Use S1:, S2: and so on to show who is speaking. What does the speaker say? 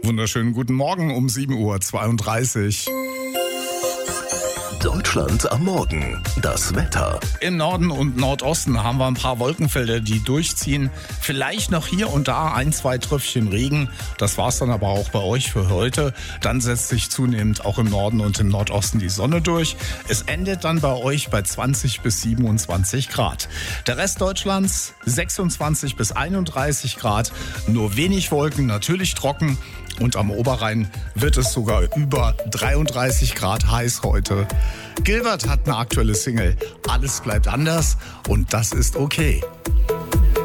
S1: Wunderschönen guten Morgen um 7:32 Uhr.
S2: Deutschland am Morgen. Das Wetter.
S1: Im Norden und Nordosten haben wir ein paar Wolkenfelder, die durchziehen. Vielleicht noch hier und da 1-2 Tröpfchen Regen. Das war's dann aber auch bei euch für heute. Dann setzt sich zunehmend auch im Norden und im Nordosten die Sonne durch. Es endet dann bei euch bei 20 bis 27 Grad. Der Rest Deutschlands 26 bis 31 Grad. Nur wenig Wolken, natürlich trocken. Und am Oberrhein wird es sogar über 33 Grad heiß heute. Gilbert hat eine aktuelle Single. Alles bleibt anders und das ist okay.